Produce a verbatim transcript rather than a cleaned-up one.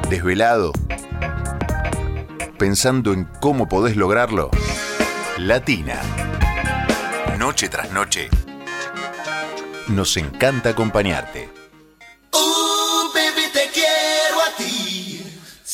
¿Desvelado? ¿Pensando en cómo podés lograrlo? Latina. Noche tras noche. Nos encanta acompañarte.